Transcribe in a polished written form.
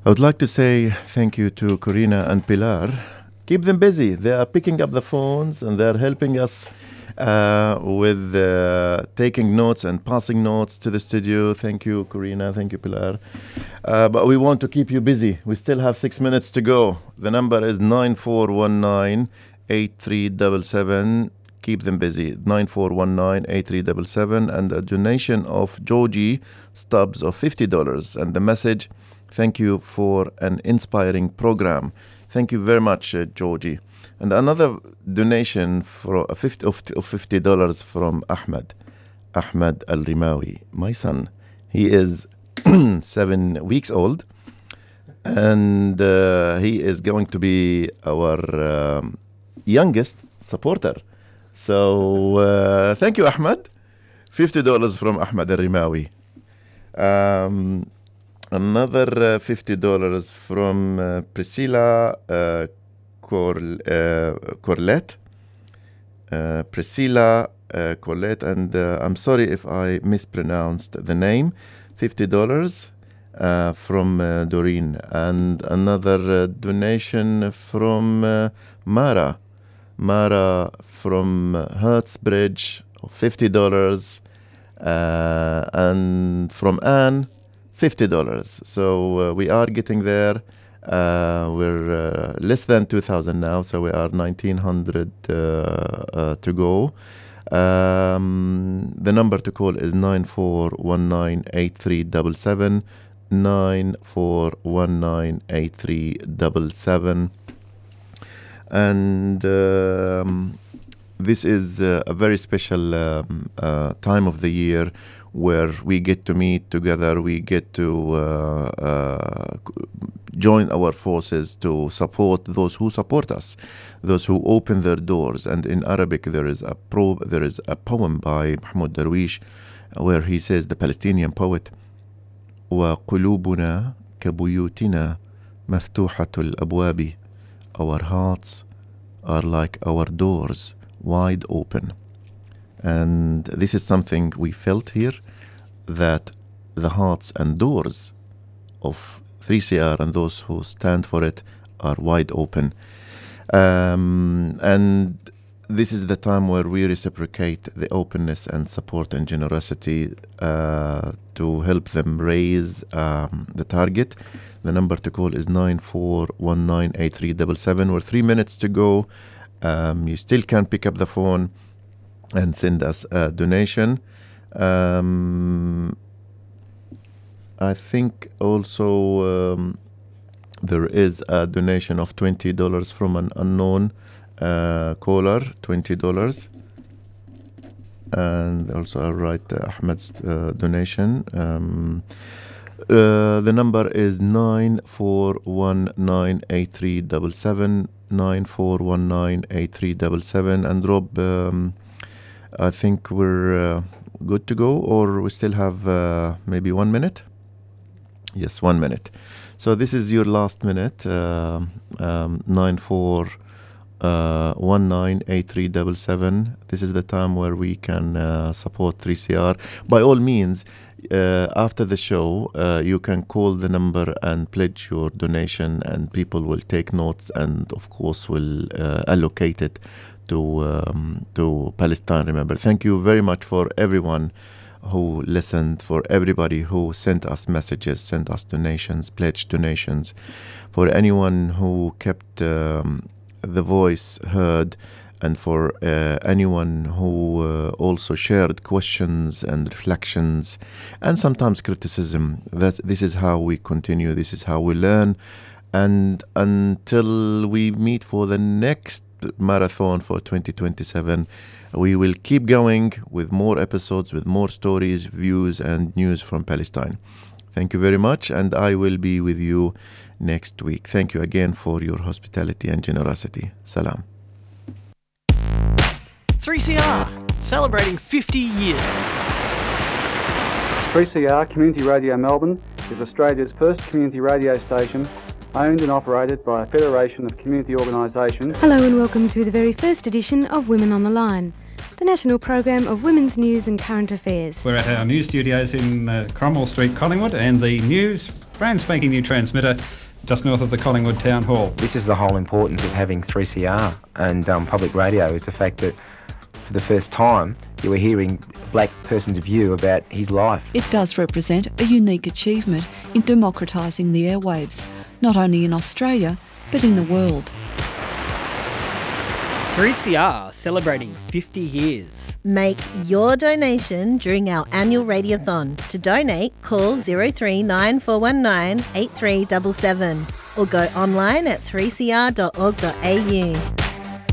I would like to say thank you to Corina and Pilar. Keep them busy. They are picking up the phones and they're helping us with taking notes and passing notes to the studio. Thank you, Corina. Thank you, Pilar. But we want to keep you busy. We still have 6 minutes to go. The number is 9419-8377. Keep them busy. 9419-8377. And a donation of Georgie Stubbs of $50. And the message, thank you for an inspiring program. Thank you very much, Georgie. And another donation for $50 from Ahmed Al-Rimawi, my son. He is 7 weeks old, and he is going to be our youngest supporter. So thank you, Ahmed. $50 from Ahmed Al-Rimawi. Another $50 from Priscilla Corlett. Priscilla Corlett, and I'm sorry if I mispronounced the name. $50 from Doreen. And another donation from Mara from Hertzbridge, $50. And from Anne, $50. So we are getting there. We're less than 2,000 now, so we are 1,900 to go. The number to call is 9419-8377, 9419-8377. And this is a very special time of the year where we get to meet together, we get to join our forces to support those who support us, those who open their doors. And in Arabic, there is a poem by Mahmoud Darwish where he says, the Palestinian poet, وَقُلُوبُنَا كَبُيُوتِنَا مَفْتُوحَةُ الْأَبْوَابِ. Our hearts are like our doors, wide open. And this is something we felt here, that the hearts and doors of 3CR and those who stand for it are wide open. And this is the time where we reciprocate the openness and support and generosity to help them raise the target. The number to call is 9419-8377. We're 3 minutes to go. You still can pick up the phone and send us a donation. I think also there is a donation of $20 from an unknown caller, $20. And also I'll write Ahmed's donation. The number is 9419-8377, 9419-8377. And Rob, I think we're good to go, or we still have maybe 1 minute? Yes, 1 minute. So this is your last minute, 9419-8377. This is the time where we can support 3CR. By all means, after the show, you can call the number and pledge your donation, and people will take notes and, of course, will allocate it to Palestine. Remember, thank you very much for everyone who listened, for everybody who sent us messages, sent us donations, pledged donations, for anyone who kept the voice heard, and for anyone who also shared questions and reflections and sometimes criticism. This is how we continue, this is how we learn, and until we meet for the next marathon for 2027, we will keep going with more episodes, with more stories, views, and news from Palestine. Thank you very much, and I will be with you next week. Thank you again for your hospitality and generosity. Salam. 3CR, celebrating 50 years. 3CR Community Radio Melbourne is Australia's first community radio station, owned and operated by a federation of community organisations. Hello and welcome to the very first edition of Women on the Line, the national program of women's news and current affairs. We're at our news studios in Cromwell Street, Collingwood, and the news brand spanking new transmitter just north of the Collingwood Town Hall. This is the whole importance of having 3CR and public radio, is the fact that for the first time you were hearing a black person's view about his life. It does represent a unique achievement in democratising the airwaves, not only in Australia, but in the world. 3CR celebrating 50 years. Make your donation during our annual radiothon. To donate, call 039419 8377 or go online at 3cr.org.au.